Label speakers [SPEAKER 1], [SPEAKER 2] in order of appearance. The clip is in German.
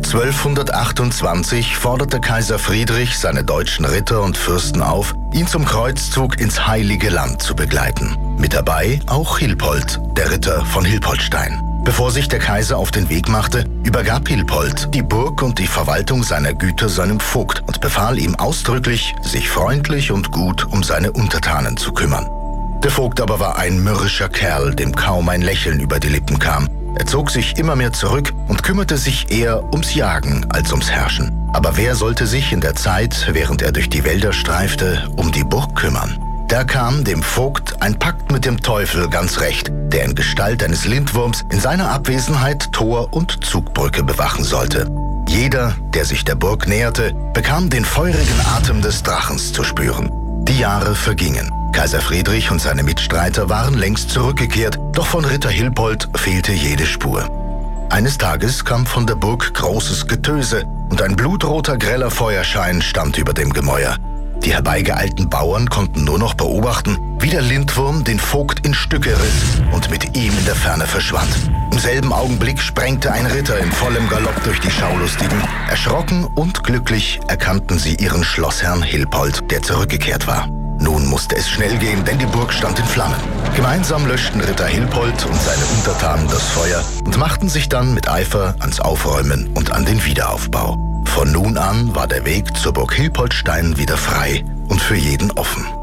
[SPEAKER 1] 1228 forderte Kaiser Friedrich seine deutschen Ritter und Fürsten auf, ihn zum Kreuzzug ins Heilige Land zu begleiten. Mit dabei auch Hilpold, der Ritter von Hilpoltstein. Bevor sich der Kaiser auf den Weg machte, übergab Hilpold die Burg und die Verwaltung seiner Güter seinem Vogt und befahl ihm ausdrücklich, sich freundlich und gut um seine Untertanen zu kümmern. Der Vogt aber war ein mürrischer Kerl, dem kaum ein Lächeln über die Lippen kam. Er zog sich immer mehr zurück und kümmerte sich eher ums Jagen als ums Herrschen. Aber wer sollte sich in der Zeit, während er durch die Wälder streifte, um die Burg kümmern? Da kam dem Vogt ein Pakt mit dem Teufel ganz recht, der in Gestalt eines Lindwurms in seiner Abwesenheit Tor und Zugbrücke bewachen sollte. Jeder, der sich der Burg näherte, bekam den feurigen Atem des Drachens zu spüren. Die Jahre vergingen. Kaiser Friedrich und seine Mitstreiter waren längst zurückgekehrt, doch von Ritter Hilpold fehlte jede Spur. Eines Tages kam von der Burg großes Getöse und ein blutroter, greller Feuerschein stand über dem Gemäuer. Die herbeigeeilten Bauern konnten nur noch beobachten, wie der Lindwurm den Vogt in Stücke riss und mit ihm in der Ferne verschwand. Im selben Augenblick sprengte ein Ritter in vollem Galopp durch die Schaulustigen. Erschrocken und glücklich erkannten sie ihren Schlossherrn Hilpold, der zurückgekehrt war. Nun musste es schnell gehen, denn die Burg stand in Flammen. Gemeinsam löschten Ritter Hilpold und seine Untertanen das Feuer und machten sich dann mit Eifer ans Aufräumen und an den Wiederaufbau. Von nun an war der Weg zur Burg Hilpoltstein wieder frei und für jeden offen.